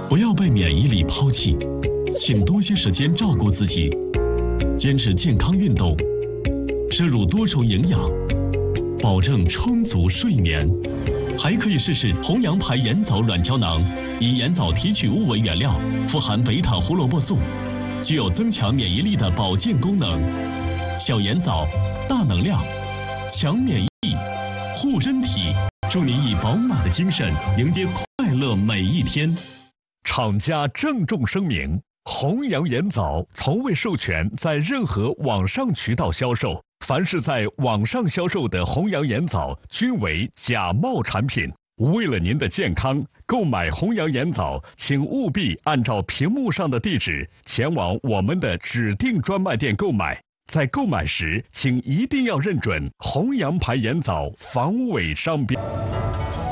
不要被免疫力抛弃，请多些时间照顾自己，坚持健康运动，摄入多种营养，保证充足睡眠。还可以试试红羊牌盐枣软胶囊，以盐枣提取物为原料，富含贝塔胡萝卜素，具有增强免疫力的保健功能。小盐枣，大能量，强免疫力，护身体，祝您以饱满的精神迎接快乐每一天。 厂家郑重声明：弘扬盐枣从未授权在任何网上渠道销售，凡是在网上销售的弘扬盐枣均为假冒产品。为了您的健康，购买弘扬盐枣，请务必按照屏幕上的地址前往我们的指定专卖店购买。在购买时，请一定要认准弘扬牌盐枣防伪商标。